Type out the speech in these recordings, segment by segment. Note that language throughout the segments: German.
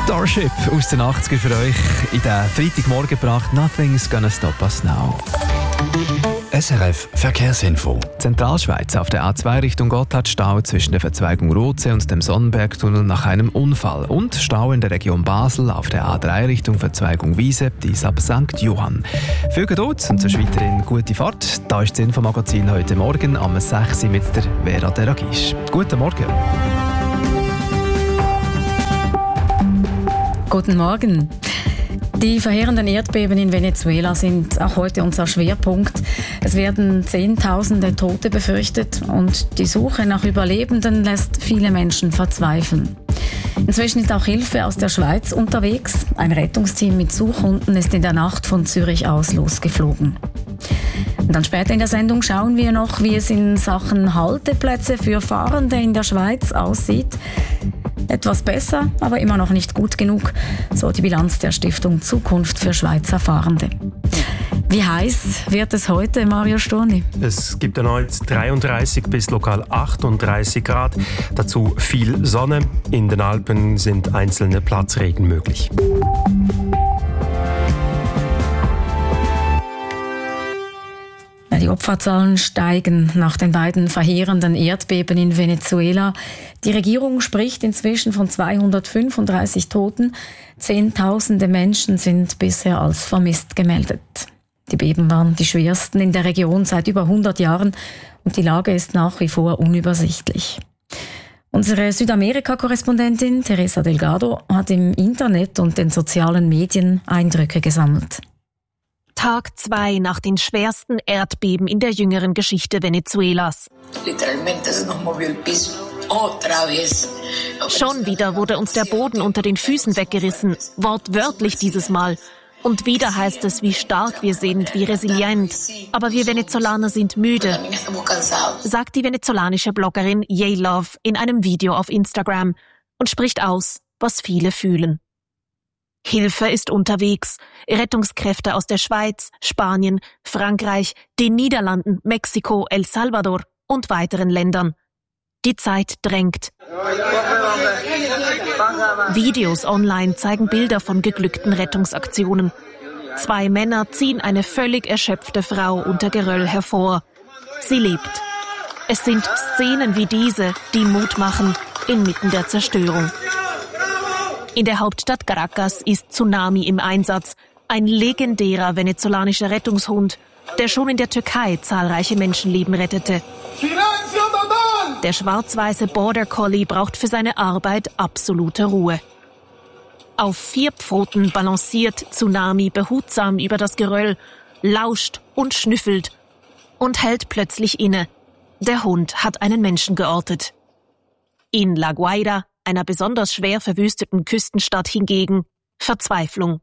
Starship aus den 80ern für euch in den Freitagmorgen gebracht. Nothing's gonna stop us now. SRF Verkehrsinfo. Zentralschweiz auf der A2 Richtung Gotthard Stau zwischen der Verzweigung Rotsee und dem Sonnenbergtunnel nach einem Unfall. Und Stau in der Region Basel auf der A3 Richtung Verzweigung Wiese bis ab St. Johann. Viel Geduld und sonst weiterhin gute Fahrt. Da ist das Infomagazin heute Morgen am 6 Uhr mit der Vera Deragisch. Guten Morgen. Guten Morgen. Die verheerenden Erdbeben in Venezuela sind auch heute unser Schwerpunkt. Es werden Zehntausende Tote befürchtet und die Suche nach Überlebenden lässt viele Menschen verzweifeln. Inzwischen ist auch Hilfe aus der Schweiz unterwegs. Ein Rettungsteam mit Suchhunden ist in der Nacht von Zürich aus losgeflogen. Und dann später in der Sendung schauen wir noch, wie es in Sachen Halteplätze für Fahrende in der Schweiz aussieht. Etwas besser, aber immer noch nicht gut genug, so die Bilanz der Stiftung Zukunft für Schweizer Fahrende. Wie heiß wird es heute, Mario Storni? Es gibt erneut 33 bis lokal 38 Grad. Dazu viel Sonne. In den Alpen sind einzelne Platzregen möglich. Die Opferzahlen steigen nach den beiden verheerenden Erdbeben in Venezuela. Die Regierung spricht inzwischen von 235 Toten. Zehntausende Menschen sind bisher als vermisst gemeldet. Die Beben waren die schwersten in der Region seit über 100 Jahren und die Lage ist nach wie vor unübersichtlich. Unsere Südamerika-Korrespondentin Teresa Delgado hat im Internet und den sozialen Medien Eindrücke gesammelt. Tag 2 nach den schwersten Erdbeben in der jüngeren Geschichte Venezuelas. Schon wieder wurde uns der Boden unter den Füßen weggerissen, wortwörtlich dieses Mal. Und wieder heißt es, wie stark wir sind, wie resilient. Aber wir Venezolaner sind müde, sagt die venezolanische Bloggerin Yeylove in einem Video auf Instagram und spricht aus, was viele fühlen. Hilfe ist unterwegs. Rettungskräfte aus der Schweiz, Spanien, Frankreich, den Niederlanden, Mexiko, El Salvador und weiteren Ländern. Die Zeit drängt. Videos online zeigen Bilder von geglückten Rettungsaktionen. 2 Männer ziehen eine völlig erschöpfte Frau unter Geröll hervor. Sie lebt. Es sind Szenen wie diese, die Mut machen inmitten der Zerstörung. In der Hauptstadt Caracas ist Tsunami im Einsatz, ein legendärer venezolanischer Rettungshund, der schon in der Türkei zahlreiche Menschenleben rettete. Der schwarz-weiße Border Collie braucht für seine Arbeit absolute Ruhe. Auf 4 Pfoten balanciert Tsunami behutsam über das Geröll, lauscht und schnüffelt und hält plötzlich inne. Der Hund hat einen Menschen geortet. In La Guaira, einer besonders schwer verwüsteten Küstenstadt hingegen, Verzweiflung.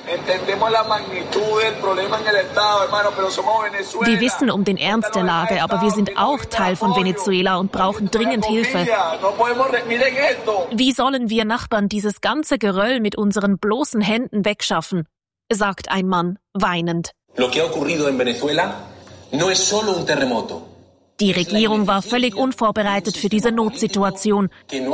Wir wissen um den Ernst der Lage, aber wir sind auch Teil von Venezuela und brauchen dringend Hilfe. Wie sollen wir Nachbarn dieses ganze Geröll mit unseren bloßen Händen wegschaffen? Sagt ein Mann, weinend. Die Regierung war völlig unvorbereitet für diese Notsituation,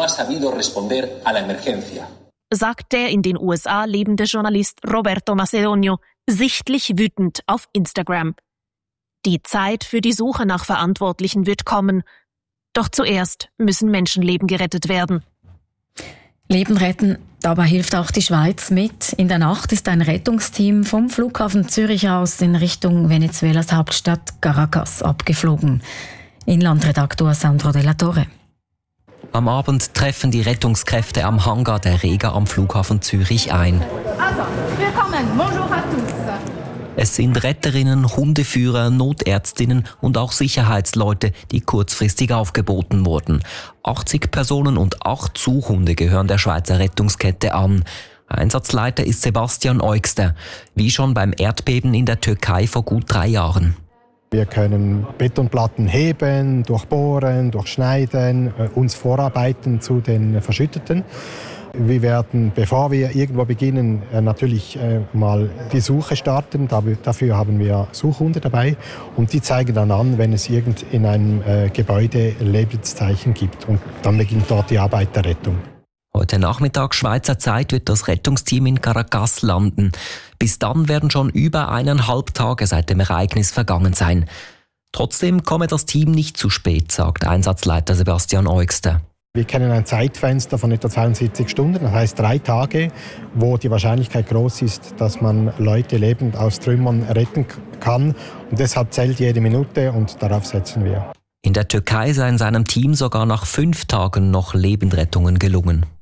sagt der in den USA lebende Journalist Roberto Macedonio, sichtlich wütend auf Instagram. Die Zeit für die Suche nach Verantwortlichen wird kommen. Doch zuerst müssen Menschenleben gerettet werden. Leben retten, dabei hilft auch die Schweiz mit. In der Nacht ist ein Rettungsteam vom Flughafen Zürich aus in Richtung Venezuelas Hauptstadt Caracas abgeflogen. Inlandredaktor Sandro Della Torre. Am Abend treffen die Rettungskräfte am Hangar der Rega am Flughafen Zürich ein. Willkommen, bonjour à tous. Es sind Retterinnen, Hundeführer, Notärztinnen und auch Sicherheitsleute, die kurzfristig aufgeboten wurden. 80 Personen und 8 Suchhunde gehören der Schweizer Rettungskette an. Einsatzleiter ist Sebastian Eugster, wie schon beim Erdbeben in der Türkei vor gut 3 Jahren. Wir können Betonplatten heben, durchbohren, durchschneiden, uns vorarbeiten zu den Verschütteten. Wir werden, bevor wir irgendwo beginnen, natürlich mal die Suche starten. Dafür haben wir Suchhunde dabei und die zeigen dann an, wenn es in einem Gebäude Lebenszeichen gibt. Und dann beginnt dort die Arbeit der Rettung. Heute Nachmittag Schweizer Zeit wird das Rettungsteam in Caracas landen. Bis dann werden schon über 1,5 Tage seit dem Ereignis vergangen sein. Trotzdem komme das Team nicht zu spät, sagt Einsatzleiter Sebastian Eugster. Wir kennen ein Zeitfenster von etwa 72 Stunden, das heißt 3 Tage, wo die Wahrscheinlichkeit groß ist, dass man Leute lebend aus Trümmern retten kann. Und deshalb zählt jede Minute und darauf setzen wir. In der Türkei seien seinem Team sogar nach 5 Tagen noch Lebendrettungen gelungen.